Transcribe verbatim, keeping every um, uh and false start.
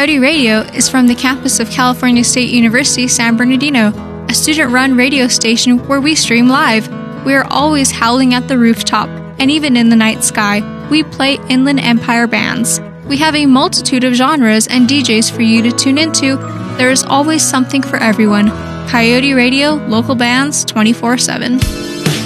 Coyote Radio is from the campus of California State University, San Bernardino, a student-run radio station where we stream live. We are always howling at the rooftop, and even in the night sky, we play Inland Empire bands. We have a multitude of genres and D Js for you to tune into. There is always something for everyone. Coyote Radio, local bands, twenty-four seven.